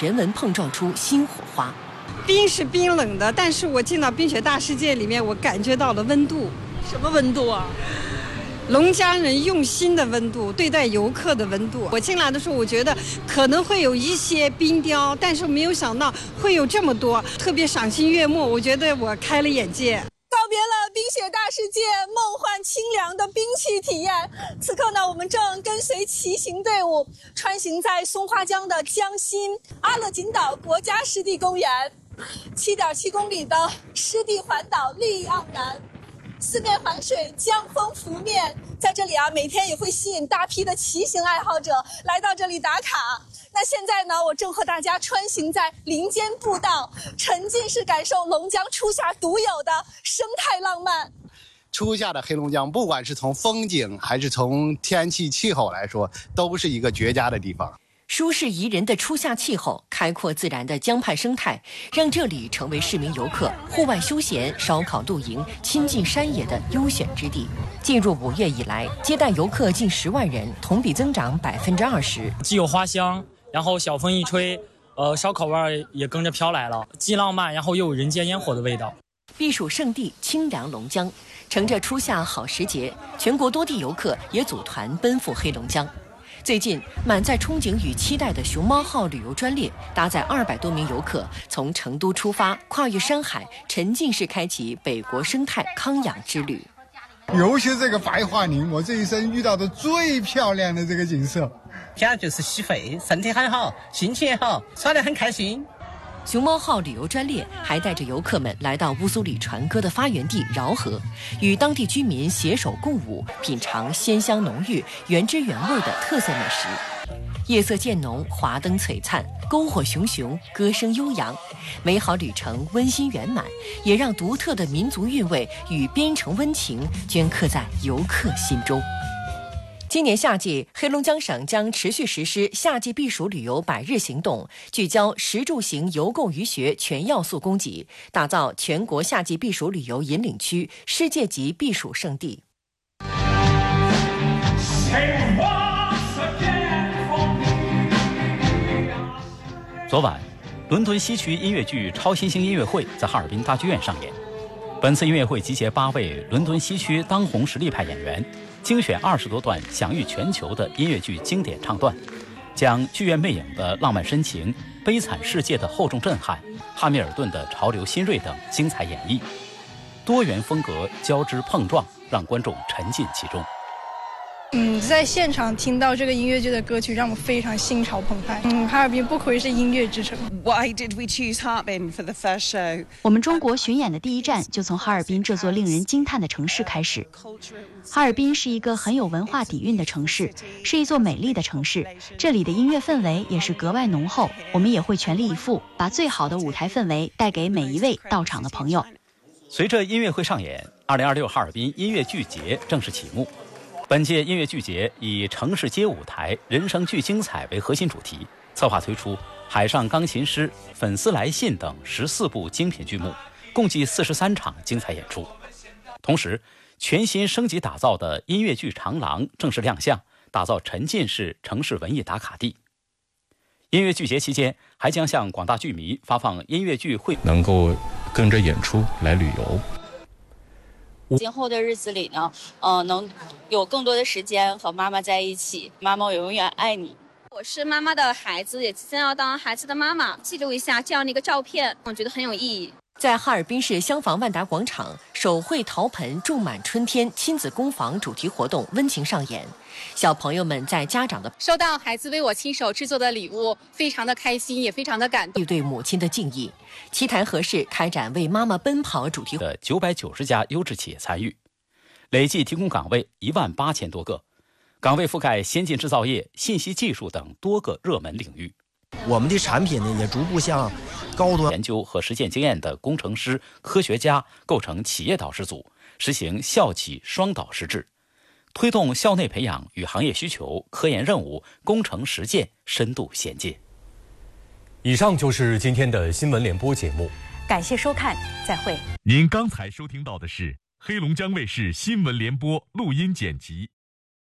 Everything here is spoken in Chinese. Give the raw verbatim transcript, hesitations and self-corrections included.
人文碰撞出新火花。 冰是冰冷的，但是我进到冰雪大世界里面，我感觉到了温度。 什么温度啊？ 龙江人用心的温度，对待游客的温度。我进来的时候，我觉得可能会有一些冰雕，但是没有想到会有这么多，特别赏心悦目。我觉得我开了眼界。 告别了冰雪大世界梦幻清凉的冰器体验，此刻呢，我们正跟随骑行队伍穿行在松花江的江心阿勒锦岛国家湿地公园，七点七公里的湿地环岛绿意盎然，四面环水，江风拂面。在这里啊，每天也会吸引大批的骑行爱好者来到这里打卡。那现在呢，我正和大家穿行在林间步道，沉浸式感受龙江初夏独有的生态浪漫。 初夏的黑龙江，不管是从风景还是从天气气候来说，都是一个绝佳的地方。 舒适宜人的初夏气候，开阔自然的江畔生态，让这里成为市民游客户外休闲、烧烤露营、亲近山野的优选之地。进入五月以来，接待游客近十万人，同比增长百分之二十。 既有花香，然后小风一吹，呃，烧烤味儿也跟着飘来了，既浪漫，然后又有人间烟火的味道。 避暑胜地清凉龙江，乘着初夏好时节，全国多地游客也组团奔赴黑龙江。最近，满载憧憬与期待的熊猫号旅游专列搭载二百多名游客，从成都出发，跨越山海，沉浸式开启北国生态康养之旅。 尤其这个白桦林，我这一生遇到的最漂亮的这个景色， 天就是洗肺，身体很好，心情也好，耍得很开心。 熊猫号旅游专列还带着游客们来到乌苏里船歌的发源地饶河，与当地居民携手共舞，品尝鲜香浓郁、原汁原味的特色美食。夜色渐浓，华灯璀璨，篝火熊熊，歌声悠扬，美好旅程温馨圆满，也让独特的民族韵味与边城温情镌刻在游客心中。今年夏季，黑龙江省将持续实施夏季避暑旅游百日行动，聚焦食住行游购娱学全要素供给，打造全国夏季避暑旅游引领区、世界级避暑胜地。 昨晚，伦敦西区音乐剧《超新星音乐会》在哈尔滨大剧院上演。本次音乐会集结八位伦敦西区当红实力派演员，精选二十多段享誉全球的音乐剧经典唱段，将剧院魅影的浪漫深情、悲惨世界的厚重震撼、汉密尔顿的潮流新锐等精彩演绎，多元风格交织碰撞，让观众沉浸其中。 嗯，在现场听到这个音乐剧的歌曲，让我非常心潮澎湃。嗯，哈尔滨不愧是音乐之城。 Why did we choose Harbin for the first show? 我们中国巡演的第一站就从哈尔滨这座令人惊叹的城市开始。哈尔滨是一个很有文化底蕴的城市，是一座美丽的城市。这里的音乐氛围也是格外浓厚，我们也会全力以赴，把最好的舞台氛围带给每一位到场的朋友。 随着音乐会上演，二零二六哈尔滨音乐剧节正式启幕。本届音乐剧节以城市街舞台、人生剧精彩为核心主题，策划推出《海上钢琴师》《粉丝来信》等十四部精品剧目，共计四十三场精彩演出。同时，全新升级打造的音乐剧长廊正式亮相，打造沉浸式城市文艺打卡地。音乐剧节期间，还将向广大剧迷发放音乐剧会， 能够跟着演出来旅游。 今后的日子里呢，呃，能有更多的时间和妈妈在一起。妈妈，我永远爱你。 我是妈妈的孩子，也即将要当孩子的妈妈，记录一下这样的一个照片，我觉得很有意义。 在哈尔滨市襄房万达广场，手绘陶盆种满春天亲子工坊主题活动温情上演，小朋友们在家长的收到孩子为我亲手制作的礼物，非常的开心，也非常的感动， 对母亲的敬意。七台河市开展为妈妈奔跑主题的九百九十家优质企业参与，累计提供岗位一万八千多个，岗位覆盖先进制造业、信息技术等多个热门领域。 我们的产品呢，也逐步向高端研究和实践经验的工程师、科学家构成企业导师组，实行校企双导师制，推动校内培养与行业需求、科研任务、工程实践深度衔接。 以上就是今天的新闻联播节目， 感谢收看，再会。 您刚才收听到的是黑龙江卫视新闻联播录音剪辑。